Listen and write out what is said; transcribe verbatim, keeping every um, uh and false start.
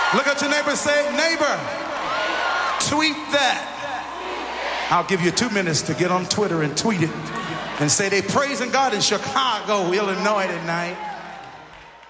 Look at your neighbor and say, neighbor, tweet that. I'll give you two minutes to get on Twitter and tweet it and say they praising God in Chicago, Illinois tonight.